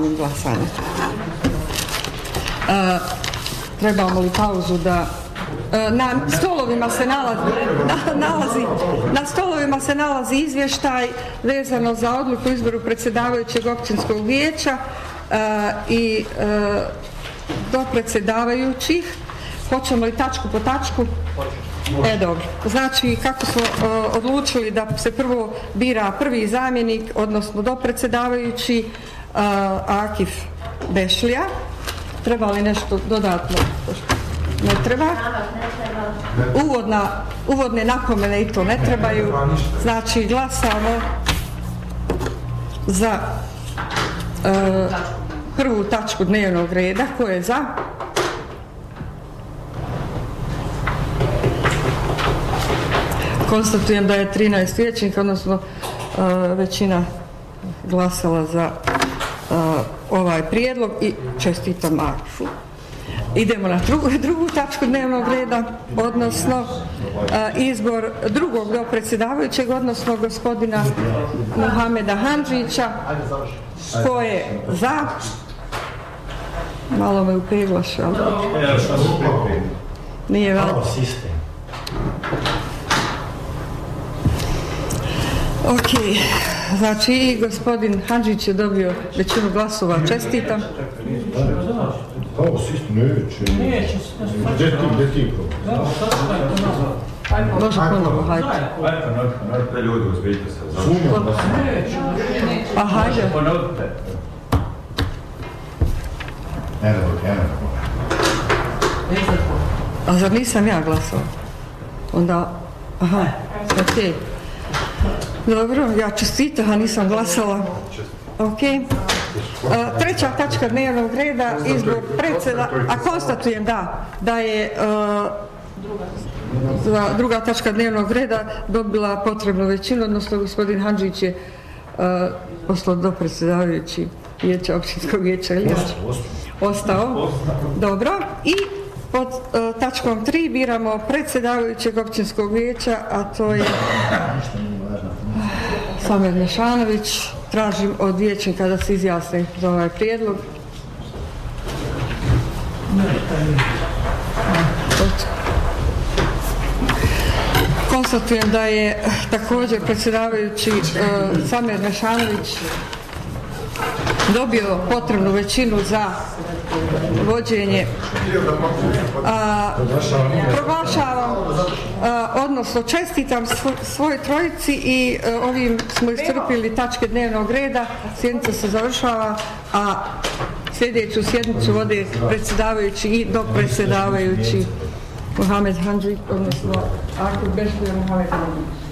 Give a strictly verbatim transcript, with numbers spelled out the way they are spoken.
molim glasanje. E, trebamo li pauzu da... E, na stolovima se nalazi, na, nalazi, na stolovima se nalazi izvještaj vezano za odluku o izboru predsjedavajućeg općinskog vijeća e, i e, do predsjedavajućih. Hoćemo li tačku po tačku? E, dobro. Znači, kako smo uh, odlučili da se prvo bira prvi zamjenik, odnosno dopredsjedavajući uh, Akif Bešlija. Treba li nešto dodatno? Ne treba. Uvodna, uvodne napomene i to ne trebaju. Znači, glasamo za uh, prvu tačku dnevnog reda. Ko je za? Konstatujem da je trinaest vijećnika, odnosno uh, većina glasala za uh, ovaj prijedlog i čestitam Akifu. Idemo na drugu, drugu tačku dnevnog reda, odnosno uh, izbor drugog dopredsjedavajućeg, odnosno gospodina Muhameda Handžića. Ko je za? Malo me upeglaš, ali... Nije valjda. Ok, znači gospodin Handžić je dobio većinu glasova, čestitam. Ovo sistem neće. Gdje ti, gdje ti Može ponovo, hajde. Da ljudi uzbijte se. Pa hajde. A zar nisam ja glasao? Onda, aha, ok. Dobro, ja čestitam, a nisam glasala. Ok. Uh, treća tačka dnevnog reda, izbor predsjeda, a konstatujem da, da je uh, druga tačka dnevnog reda dobila potrebnu većinu, odnosno gospodin Handžić je uh, postao dopredsjedavajući vijeća, općinskog vijeća, ili ostao. Dobro. I pod uh, tačkom tri biramo predsjedavajućeg općinskog vijeća, a to je Samer Mešanović. Tražim od vijećnika da se izjasne za ovaj prijedlog. Konstatujem da je također predsjedavajući uh, Samer Mešanović dobio potrebnu većinu za vođenje. A, proglašavam, a, odnosno čestitam svoj trojici i a, ovim smo iscrpili tačke dnevnog reda. Sjednica se završava, a sljedeću sjednicu vode predsjedavajući i dopredsjedavajući Muhamed Handžić, odnosno Akif Bešlija Muhamed Handžić.